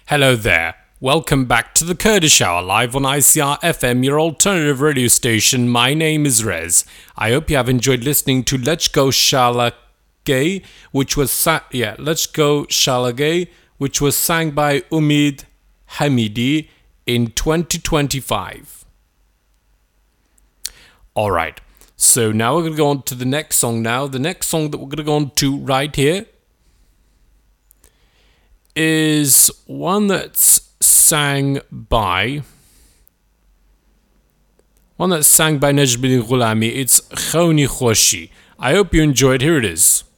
Hello there. Welcome back to the Kurdish Hour live on ICR FM, your alternative radio station. My name is Rez. I hope you have enjoyed listening to Let's Go Shalagay, which was Let's Go Shalagay, which was sang by Umid Hamidi in 2025. All right. So now we're going to go on to the next song now. The next song that we're going to go on to right here is one that's sang by Najmuddin Ghulami. It's Khoni Khoshi. I hope you enjoyed. Here it is.